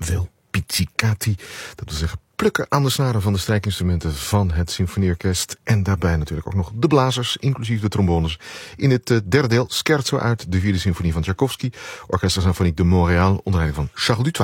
veel pizzicati. Dat wil zeggen plukken aan de snaren van de strijkinstrumenten van het symfonieorkest. En daarbij natuurlijk ook nog de blazers, inclusief de trombones. In het derde deel Scherzo uit de vierde symfonie van Tchaikovsky. Orchestre Symphonique de Montréal onder leiding van Charles Dutoit.